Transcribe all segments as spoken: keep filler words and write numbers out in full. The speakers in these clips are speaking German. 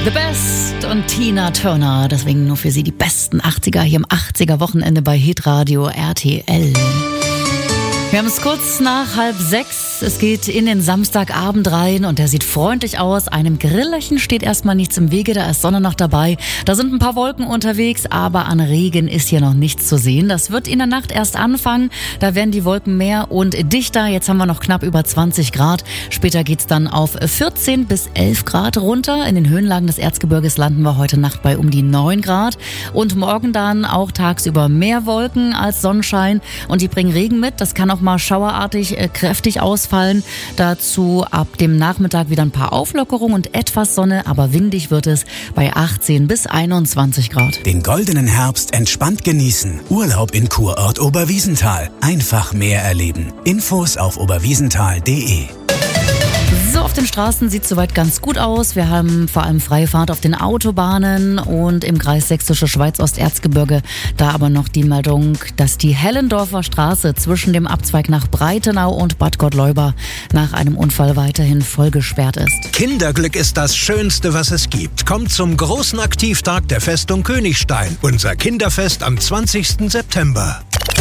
The Best und Tina Turner. Deswegen nur für Sie die besten achtziger hier im achtziger-Wochenende bei Hitradio R T L. Wir haben es kurz nach halb sechs. Es geht in den Samstagabend rein und der sieht freundlich aus. Einem Grillerchen steht erstmal nichts im Wege, da ist Sonne noch dabei. Da sind ein paar Wolken unterwegs, aber an Regen ist hier noch nichts zu sehen. Das wird in der Nacht erst anfangen. Da werden die Wolken mehr und dichter. Jetzt haben wir noch knapp über zwanzig Grad. Später geht's dann auf vierzehn bis elf Grad runter. In den Höhenlagen des Erzgebirges landen wir heute Nacht bei um die neun Grad. Und morgen dann auch tagsüber mehr Wolken als Sonnenschein. Und die bringen Regen mit. Das kann auch mal schauerartig äh, kräftig ausfallen. Dazu ab dem Nachmittag wieder ein paar Auflockerungen und etwas Sonne, aber windig wird es bei achtzehn bis einundzwanzig Grad. Den goldenen Herbst entspannt genießen. Urlaub in Kurort Oberwiesenthal. Einfach mehr erleben. Infos auf oberwiesenthal punkt de. So, auf den Straßen sieht es soweit ganz gut aus. Wir haben vor allem freie Fahrt auf den Autobahnen und im Kreis Sächsische Schweiz-Osterzgebirge. Da aber noch die Meldung, dass die Hellendorfer Straße zwischen dem Abzweig nach Breitenau und Bad Gottleuba nach einem Unfall weiterhin voll gesperrt ist. Kinderglück ist das Schönste, was es gibt. Kommt zum großen Aktivtag der Festung Königstein. Unser Kinderfest am zwanzigsten September.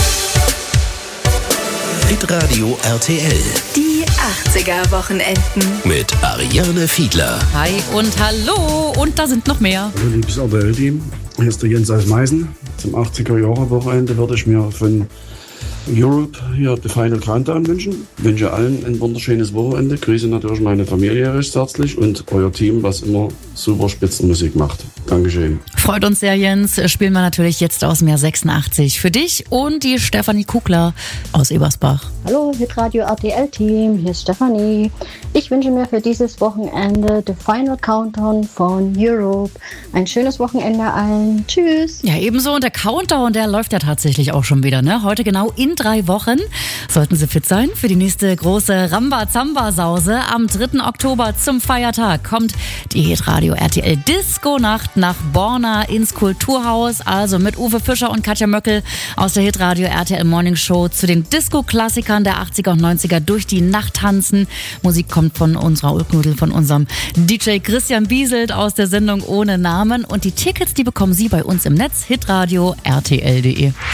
Hitradio R T L. Die achtziger-Wochenenden. Mit Ariane Fiedler. Hi und hallo und da sind noch mehr. Hallo liebes R T L-Team, hier ist der Jens aus Meißen. Zum achtziger-Jahre-Wochenende würde ich mir von Europe hier The Final Countdown wünschen. Ich wünsche allen ein wunderschönes Wochenende. Grüße natürlich meine Familie recht herzlich und euer Team, was immer super Spitzenmusik macht. Dankeschön. Freut uns sehr, Jens. Spielen wir natürlich jetzt aus dem Jahr sechsundachtzig für dich und die Stefanie Kugler aus Ebersbach. Hallo, Hitradio R T L-Team, hier ist Stefanie. Ich wünsche mir für dieses Wochenende The Final Countdown von Europe. Ein schönes Wochenende allen. Tschüss. Ja, ebenso. Und der Countdown, der läuft ja tatsächlich auch schon wieder, ne? Heute genau in drei Wochen sollten Sie fit sein für die nächste große Ramba-Zamba-Sause. Am dritten Oktober zum Feiertag kommt die Hitradio R T L Disco-Nacht nach Borna ins Kulturhaus. Also mit Uwe Fischer und Katja Möckel aus der Hitradio R T L Morning Show zu den Disco-Klassikern der achtziger und neunziger durch die Nacht tanzen. Musik kommt von unserer Ulknudel, von unserem D J Christian Bieselt aus der Sendung Ohne Namen. Und die Tickets, die bekommen Sie bei uns im Netz, hitradio punkt r t l punkt de.